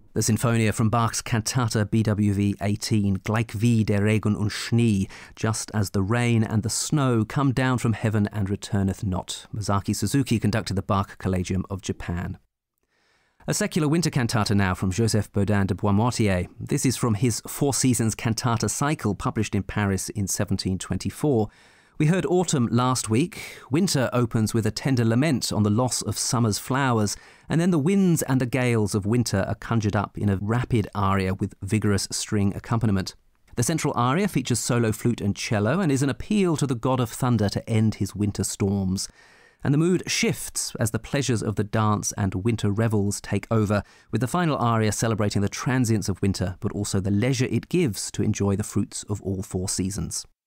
The Sinfonia from Bach's Cantata BWV 18, Gleich wie der Regen und Schnee, just as the rain and the snow come down from heaven and returneth not. Masaki Suzuki conducted the Bach Collegium of Japan. A secular winter cantata now from Joseph Bodin de Boismortier. This is from his Four Seasons Cantata Cycle, published in Paris in 1724. We heard autumn last week. Winter opens with a tender lament on the loss of summer's flowers, and then the winds and the gales of winter are conjured up in a rapid aria with vigorous string accompaniment. The central aria features solo flute and cello and is an appeal to the god of thunder to end his winter storms. And the mood shifts as the pleasures of the dance and winter revels take over, with the final aria celebrating the transience of winter, but also the leisure it gives to enjoy the fruits of all four seasons.